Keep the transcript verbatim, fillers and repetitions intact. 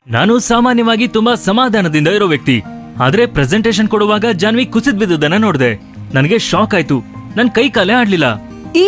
ನಾನು ಸಾಮಾನ್ಯವಾಗಿ ತುಂಬಾ ಸಮಾಧಾನದಿಂದ ಇರೋ ವ್ಯಕ್ತಿ, ಆದ್ರೆ ಪ್ರೆಸೆಂಟೇಶನ್ ಕೊಡುವಾಗ ಜಾನ್ವಿ ಕುಸಿದ್ ಬಿದ್ದುದನ್ನ ನೋಡ್ದೆ. ನನಗೆ ಶಾಕ್ ಆಯ್ತು. ನನ್ ಕೈ ಕಾಲೇ ಆಡ್ಲಿಲ್ಲ.